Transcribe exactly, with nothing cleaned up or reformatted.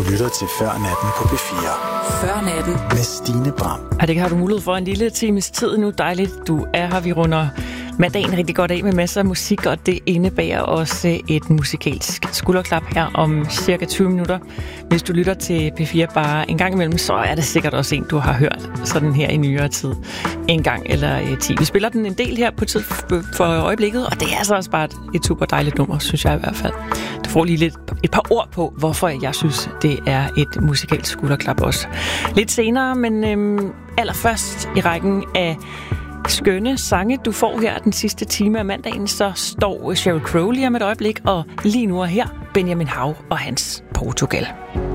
lytter til Før Natten på P fire. Før Natten med Stine Bram. Ja, det har du mulighed for en lille times tid nu. Dejligt, du er her. Vi runder mandagen rigtig godt af med masser af musik, og det indebærer også et musikalsk skulderklap her om cirka tyve minutter. Hvis du lytter til P fire bare en gang imellem, så er det sikkert også en, du har hørt sådan her i nyere tid. En gang eller ti. Vi spiller den en del her på tid for øjeblikket, og det er altså også bare et super dejligt nummer, synes jeg i hvert fald. Du får lige lidt, et par ord på, hvorfor jeg synes, det er et musikalsk skulderklap også. Lidt senere, men øhm, allerførst i rækken af skønne sange, du får her den sidste time af mandagen, så står Sheryl Crow lige om et øjeblik, og lige nu er her Benjamin Hav og hans Portugal.